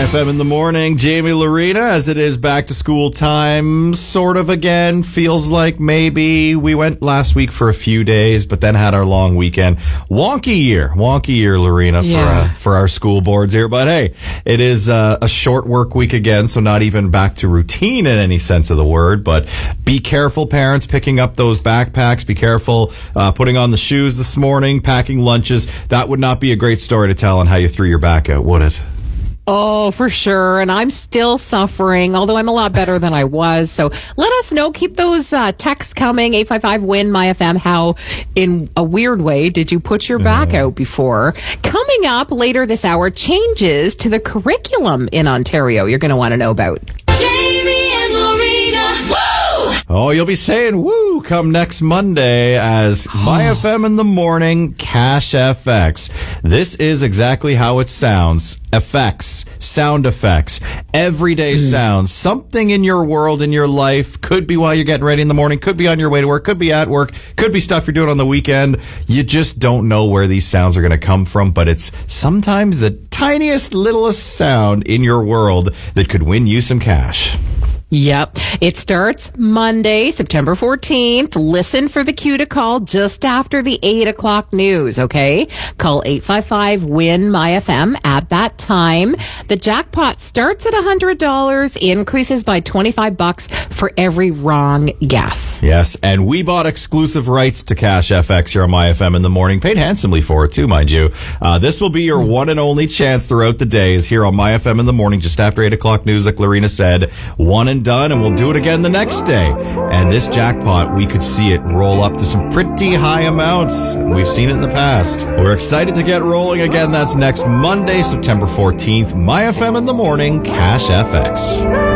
My FM in the morning, Jamie Lorena, as it is back to school time, sort of again, feels like maybe we went last week for a few days, but then had our long weekend. Wonky year, Lorena, for our school boards here. But hey, it is a short work week again, so not even back to routine in any sense of the word, but be careful, parents, picking up those backpacks. Be careful putting on the shoes this morning, packing lunches. That would not be a great story to tell on how you threw your back out, would it? Oh, for sure. And I'm still suffering, although I'm a lot better than I was. So let us know. Keep those texts coming. 855-WIN-MyFM. How, in a weird way, did you put your back out before? Coming up later this hour, changes to the curriculum in Ontario you're going to want to know about. Jamie and Lorena. Woo! Oh, you'll be saying woo come next Monday as My FM in the morning, Cash FX. This is exactly how it sounds. Effects, sound effects, everyday sounds, something in your world, in your life, could be while you're getting ready in the morning, could be on your way to work, could be at work, could be stuff you're doing on the weekend. You just don't know where these sounds are going to come from, but it's sometimes the tiniest, littlest sound in your world that could win you some cash. Yep. It starts Monday, September 14th. Listen for the cue to call just after the 8 o'clock news, okay? Call 855-WIN-MyFM at that time. The jackpot starts at $100, increases by $25 for every wrong guess. Yes, and we bought exclusive rights to Cash FX here on My FM in the morning. Paid handsomely for it, too, mind you. This will be your one and only chance throughout the days here on My FM in the morning, just after 8 o'clock news, like Lorena said. One and done, and we'll do it again the next day. And this jackpot, we could see it roll up to some pretty high amounts. We've seen it in the past. We're excited to get rolling again. That's next Monday, September 14th. My FM in the morning, Cash FX.